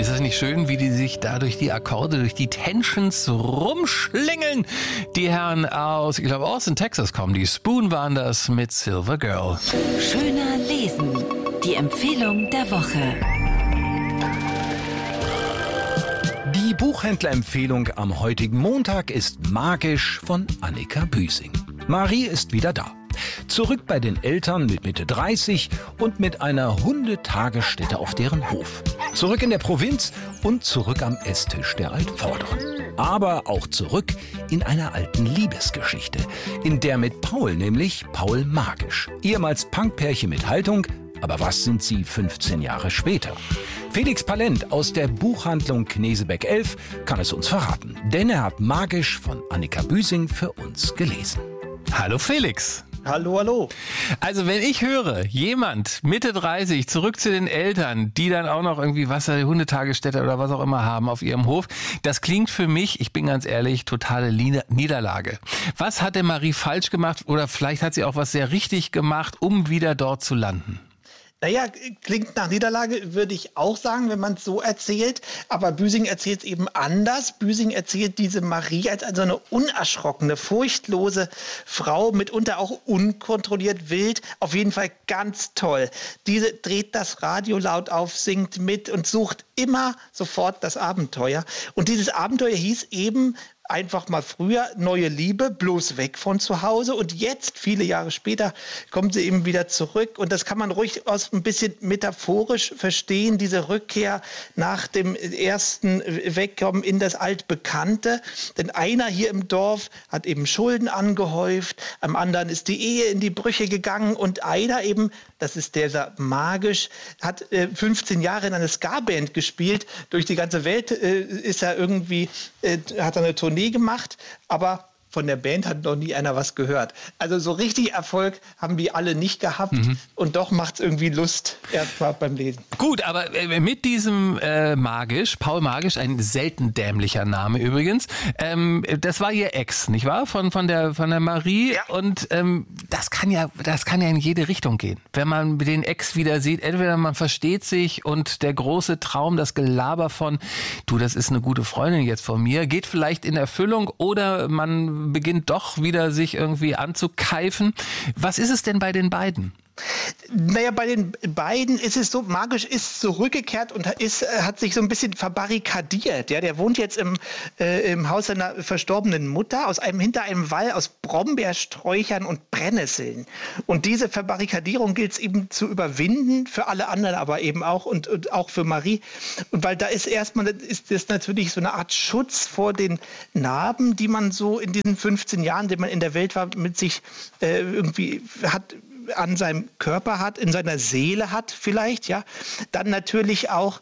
Ist es nicht schön, wie die sich da durch die Akkorde, durch die Tensions rumschlingeln? Die Herren aus, ich glaube, Austin, Texas kommen. Die Spoon waren das mit Silver Girl. Schöner lesen. Die Empfehlung der Woche. Die Buchhändlerempfehlung am heutigen Montag ist Magisch von Annika Büsing. Marie ist wieder da. Zurück bei den Eltern mit Mitte 30 und mit einer Hundetagesstätte auf deren Hof. Zurück in der Provinz und zurück am Esstisch der Altvorderen. Aber auch zurück in einer alten Liebesgeschichte. In der mit Paul, nämlich Paul Magisch. Ehemals Punkpärchen mit Haltung, aber was sind sie 15 Jahre später? Felix Palent aus der Buchhandlung Knesebeck 11 kann es uns verraten. Denn er hat Magisch von Annika Büsing für uns gelesen. Hallo Felix. Hallo, hallo. Also wenn ich höre, jemand Mitte 30 zurück zu den Eltern, die dann auch noch irgendwie Hundetagesstätte oder was auch immer haben auf ihrem Hof, das klingt für mich, ich bin ganz ehrlich, totale Niederlage. Was hat denn Marie falsch gemacht oder vielleicht hat sie auch was sehr richtig gemacht, um wieder dort zu landen? Naja, klingt nach Niederlage, würde ich auch sagen, wenn man es so erzählt. Aber Büsing erzählt es eben anders. Büsing erzählt diese Marie als so eine unerschrockene, furchtlose Frau, mitunter auch unkontrolliert wild. Auf jeden Fall ganz toll. Diese dreht das Radio laut auf, singt mit und sucht immer sofort das Abenteuer. Und dieses Abenteuer hieß eben einfach mal früher neue Liebe, bloß weg von zu Hause. Und jetzt, viele Jahre später, kommt sie eben wieder zurück. Und das kann man ruhig aus ein bisschen metaphorisch verstehen, diese Rückkehr nach dem ersten Wegkommen in das Altbekannte. Denn einer hier im Dorf hat eben Schulden angehäuft, am anderen ist die Ehe in die Brüche gegangen und einer eben, das ist der Magisch, hat 15 Jahre in einer Ska-Band gespielt. Durch die ganze Welt ist er irgendwie, hat er eine Tournee gemacht, aber von der Band hat noch nie einer was gehört. Also so richtig Erfolg haben wir alle nicht gehabt und doch macht es irgendwie Lust erstmal beim Lesen. Gut, aber mit diesem Magisch, Paul Magisch, ein selten dämlicher Name übrigens, das war ihr Ex, nicht wahr? Von der Marie. Ja. Und das kann ja in jede Richtung gehen. Wenn man den Ex wieder sieht, entweder man versteht sich und der große Traum, das Gelaber von, du, das ist eine gute Freundin jetzt von mir, geht vielleicht in Erfüllung oder man beginnt doch wieder sich irgendwie anzukeifen. Was ist es denn bei den beiden? Naja, bei den beiden ist es so, Magisch ist zurückgekehrt und hat sich so ein bisschen verbarrikadiert. Ja, der wohnt jetzt im Haus seiner verstorbenen Mutter hinter einem Wall aus Brombeersträuchern und Brennnesseln. Und diese Verbarrikadierung gilt es eben zu überwinden, für alle anderen aber eben auch und auch für Marie. Und weil da ist das natürlich so eine Art Schutz vor den Narben, die man so in diesen 15 Jahren, die man in der Welt war, mit sich irgendwie hat, an seinem Körper hat, in seiner Seele hat vielleicht, ja. Dann natürlich auch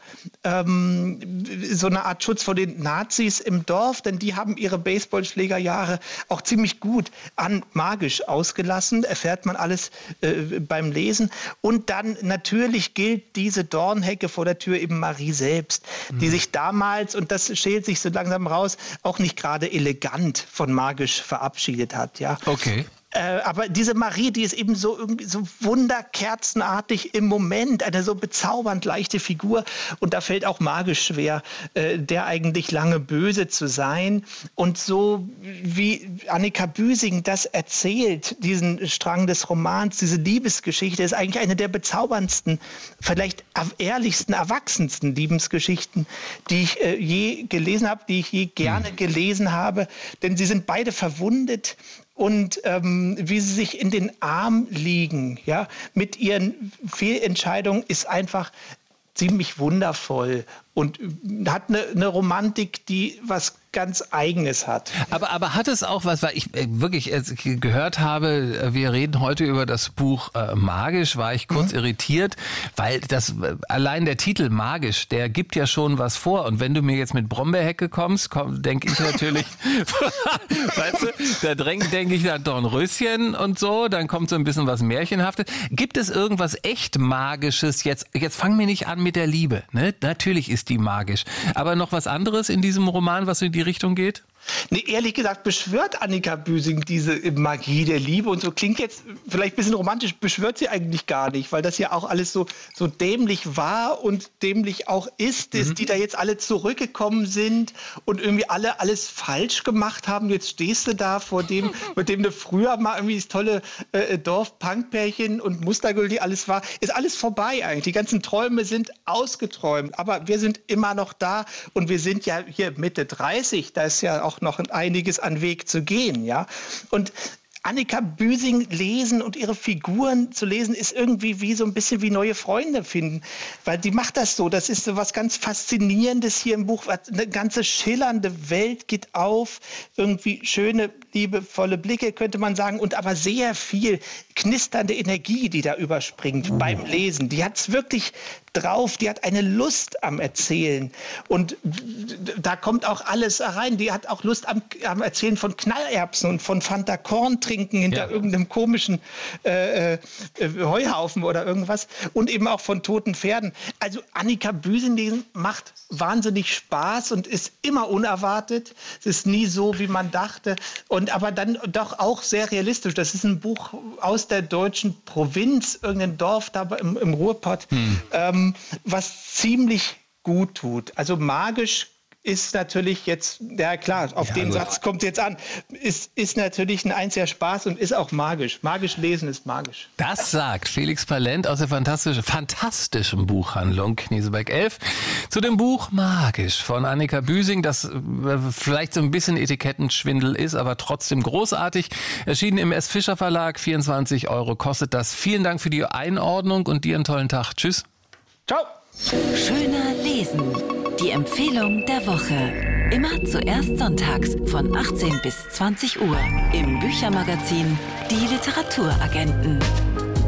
so eine Art Schutz vor den Nazis im Dorf, denn die haben ihre Baseballschlägerjahre auch ziemlich gut an Magisch ausgelassen, erfährt man alles beim Lesen. Und dann natürlich gilt diese Dornhecke vor der Tür eben Marie selbst, die sich damals, und das schält sich so langsam raus, auch nicht gerade elegant von Magisch verabschiedet hat, ja. Okay. Aber diese Marie, die ist eben so irgendwie so wunderkerzenartig im Moment, eine so bezaubernd leichte Figur. Und da fällt auch Magisch schwer, der eigentlich lange böse zu sein. Und so wie Annika Büsing das erzählt, diesen Strang des Romans, diese Liebesgeschichte, ist eigentlich eine der bezauberndsten, vielleicht ehrlichsten, erwachsensten Liebesgeschichten, die ich je gelesen habe, die ich je gerne gelesen habe. Denn sie sind beide verwundet. Und wie sie sich in den Arm liegen, ja, mit ihren Fehlentscheidungen, ist einfach ziemlich wundervoll und hat eine Romantik, die was ganz Eigenes hat. Aber hat es auch was, weil ich wirklich gehört habe, wir reden heute über das Buch Magisch, war ich kurz irritiert, weil allein der Titel Magisch, der gibt ja schon was vor. Und wenn du mir jetzt mit Brombeerhecke kommst, denke ich natürlich, weißt du, da denke ich an Dornröschen und so, dann kommt so ein bisschen was Märchenhaftes. Gibt es irgendwas echt Magisches? Jetzt fangen wir nicht an mit der Liebe, ne? Natürlich ist die magisch. Aber noch was anderes in diesem Roman, was in die Richtung geht? Nee, ehrlich gesagt beschwört Annika Büsing diese Magie der Liebe und so klingt jetzt vielleicht ein bisschen romantisch, beschwört sie eigentlich gar nicht, weil das ja auch alles so dämlich war und dämlich auch ist, die da jetzt alle zurückgekommen sind und irgendwie alle alles falsch gemacht haben. Jetzt stehst du da vor dem, mit dem du früher mal irgendwie das tolle Dorf-Punk-Pärchen und Mustergültig alles war. Ist alles vorbei eigentlich. Die ganzen Träume sind ausgeträumt, aber wir sind immer noch da und wir sind ja hier Mitte 30, da ist ja auch noch einiges an Weg zu gehen, ja. Und Annika Büsing lesen und ihre Figuren zu lesen, ist irgendwie wie so ein bisschen wie neue Freunde finden, weil die macht das so. Das ist so was ganz Faszinierendes hier im Buch. Eine ganze schillernde Welt geht auf, irgendwie schöne, liebevolle Blicke, könnte man sagen, und aber sehr viel knisternde Energie, die da überspringt beim Lesen. Die hat es wirklich drauf, die hat eine Lust am Erzählen und da kommt auch alles rein. Die hat auch Lust am Erzählen von Knallerbsen und von Fanta Korn trinken hinter irgendeinem komischen Heuhaufen oder irgendwas und eben auch von toten Pferden. Also Annika Büsing lesen macht wahnsinnig Spaß und ist immer unerwartet. Es ist nie so, wie man dachte und aber dann doch auch sehr realistisch. Das ist ein Buch aus der deutschen Provinz, irgendein Dorf da im Ruhrpott, was ziemlich gut tut. Also magisch ist natürlich jetzt, ja klar, auf den Satz kommt jetzt an, ist natürlich ein einziger Spaß und ist auch magisch. Magisch lesen ist magisch. Das sagt Felix Palent aus der fantastischen Buchhandlung Kneseberg 11 zu dem Buch Magisch von Annika Büsing, das vielleicht so ein bisschen Etikettenschwindel ist, aber trotzdem großartig. Erschienen im S. Fischer Verlag, 24 € kostet das. Vielen Dank für die Einordnung und dir einen tollen Tag. Tschüss. Ciao. Schöner Lesen. Die Empfehlung der Woche. Immer zuerst sonntags von 18 bis 20 Uhr im Büchermagazin Die Literaturagenten.